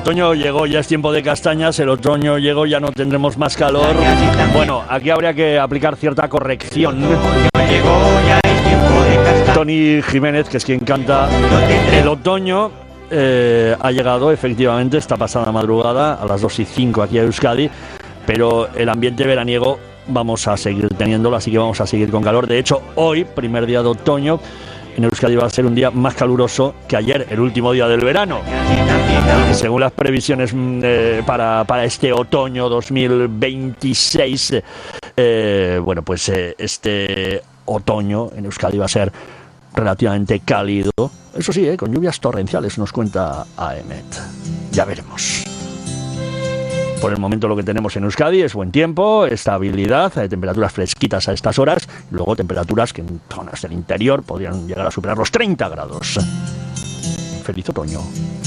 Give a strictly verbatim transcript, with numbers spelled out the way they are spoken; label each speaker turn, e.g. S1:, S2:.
S1: otoño llegó, ya es tiempo de castañas, el otoño llegó, ya no tendremos más calor. Bueno, aquí habría que aplicar cierta corrección. Tony Jiménez, que es quien canta, el otoño eh, ha llegado efectivamente esta pasada madrugada a las dos y cinco aquí a Euskadi, pero el ambiente veraniego vamos a seguir teniéndolo, así que vamos a seguir con calor. De hecho, hoy, primer día de otoño, en Euskadi va a ser un día más caluroso que ayer, el último día del verano. Según las previsiones eh, para, para este otoño dos mil veintiséis, eh, bueno, pues eh, este otoño en Euskadi va a ser relativamente cálido. Eso sí, eh, con lluvias torrenciales, nos cuenta A E M E T. Ya veremos. Por el momento lo que tenemos en Euskadi es buen tiempo, estabilidad, eh, temperaturas fresquitas a estas horas, y luego temperaturas que en zonas del interior podrían llegar a superar los treinta grados. Feliz otoño.